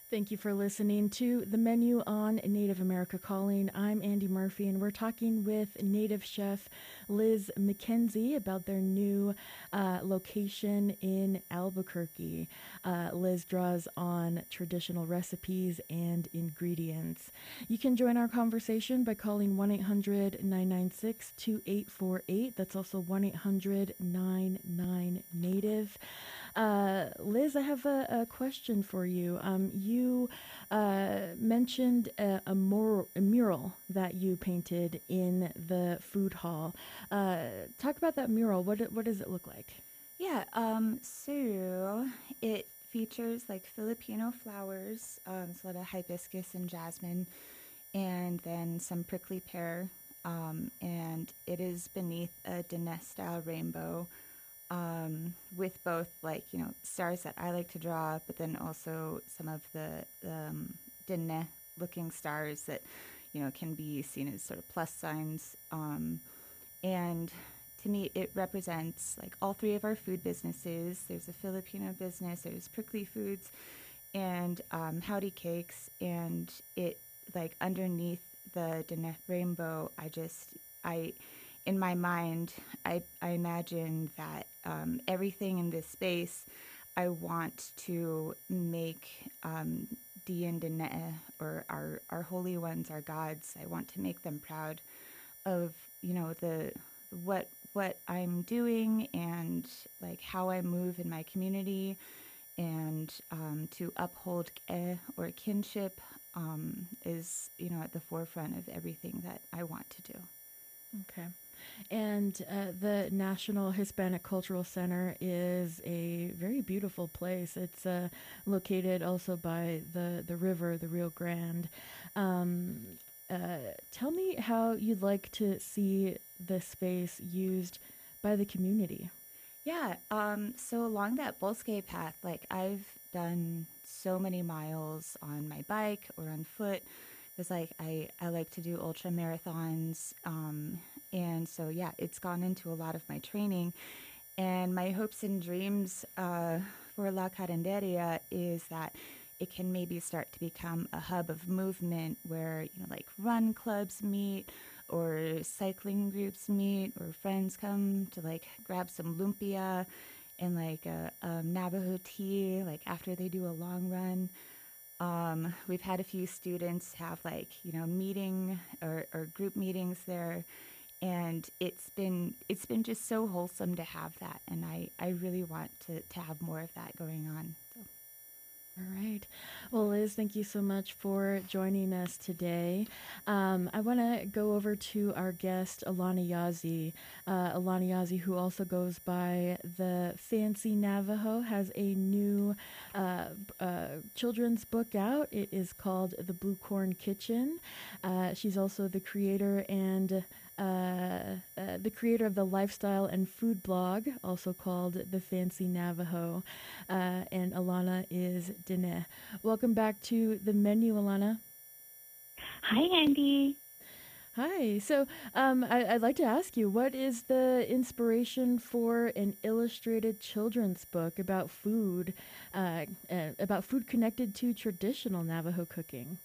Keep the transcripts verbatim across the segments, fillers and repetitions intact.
Thank you for listening to the menu on Native America Calling. I'm Andy Murphy, and we're talking with Native chef Liz McKenzie about their new uh, location in Albuquerque. Uh, Liz draws on traditional recipes and ingredients. You can join our conversation by calling one eight hundred nine nine six two eight four eight. That's also one eight hundred nine nine Native. Uh, Liz, I have a, a question for you. Um, you uh, mentioned a, a, mur- a mural that you painted in the food hall. Uh, talk about that mural. What what does it look like? Yeah, um, so it features like Filipino flowers, um, it's a lot of hibiscus and jasmine, and then some prickly pear, um, and it is beneath a Diné style rainbow, um, with both like, you know, stars that I like to draw, but then also some of the um, Diné looking stars that, you know, can be seen as sort of plus signs. Um, and to me, it represents like all three of our food businesses. There's a Filipino business, there's Prickly Foods, and um, Howdy Cakes. And it, like, underneath the Danette rainbow, I just, I, in my mind, I, I imagine that um, everything in this space, I want to make um, Dian Dene, or our, our holy ones, our gods, I want to make them proud of, you know, the what what I'm doing, and like how I move in my community, and um, to uphold ke, or kinship, um, is, you know, at the forefront of everything that I want to do. Okay. And uh, the National Hispanic Cultural Center is a very beautiful place. It's uh, located also by the, the river, the Rio Grande. Um, uh, Tell me how you'd like to see this space used by the community. Yeah, um, so along that Bosque path, like I've done so many miles on my bike or on foot, because like I, I like to do ultra marathons. Um, and so, yeah, it's gone into a lot of my training. And my hopes and dreams uh, for La Caranderia is that it can maybe start to become a hub of movement where, you know, like run clubs meet, or cycling groups meet, or friends come to like grab some lumpia and like a, um, Navajo tea, like after they do a long run. Um, we've had a few students have like, you know, meeting or, or group meetings there, and it's been it's been just so wholesome to have that, and I, I really want to, to have more of that going on. So All right. Well, Liz, thank you so much for joining us today. Um, I want to go over to our guest, Alana Yazi. Uh, Alana Yazi, who also goes by the Fancy Navajo, has a new uh, uh, children's book out. It is called The Blue Corn Kitchen. Uh, she's also the creator and uh, uh, the creator of the lifestyle and food blog, also called The Fancy Navajo. Uh, and Alana is Dene. Welcome back to the menu, Alana. Hi, Andy. Hi. So, um, I, I'd like to ask you, what is the inspiration for an illustrated children's book about food, uh, uh, about food connected to traditional Navajo cooking?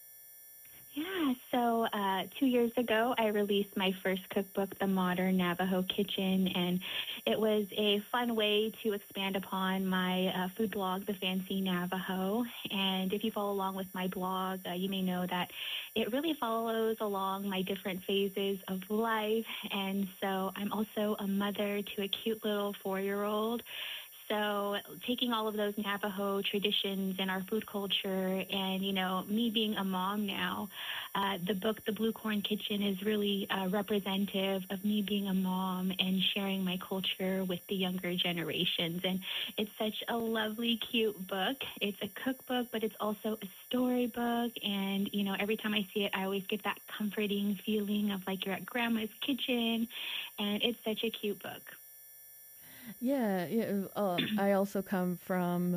Yeah, so uh, two years ago, I released my first cookbook, The Modern Navajo Kitchen, and it was a fun way to expand upon my uh, food blog, The Fancy Navajo. And if you follow along with my blog, uh, you may know that it really follows along my different phases of life. And so I'm also a mother to a cute little four-year-old. So taking all of those Navajo traditions and our food culture, and, you know, me being a mom now, uh, the book, The Blue Corn Kitchen, is really uh, representative of me being a mom and sharing my culture with the younger generations. And it's such a lovely, cute book. It's a cookbook, but it's also a storybook. And, you know, every time I see it, I always get that comforting feeling of like you're at grandma's kitchen. And it's such a cute book. Yeah, yeah. Um, I also come from